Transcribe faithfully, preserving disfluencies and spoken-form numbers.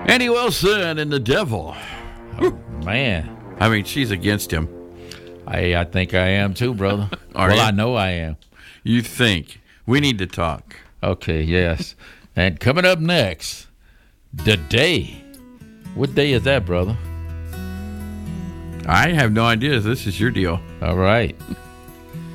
Andy Wilson and the devil. Oh, man. I mean, she's against him. I I think I am too, brother. Are well, you? I know I am. You think. We need to talk. Okay, yes. And coming up next, the day. What day is that, brother? I have no idea. This is your deal. All right.